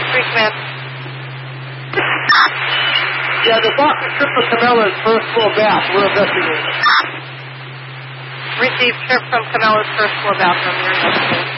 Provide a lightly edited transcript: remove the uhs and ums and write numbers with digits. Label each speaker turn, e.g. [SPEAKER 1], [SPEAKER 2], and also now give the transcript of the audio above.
[SPEAKER 1] 3 command.
[SPEAKER 2] Yeah, the box is trip from Camella's first floor bath. We're investigating.
[SPEAKER 1] Received trip from Camella's first floor bathroom. You're investigating.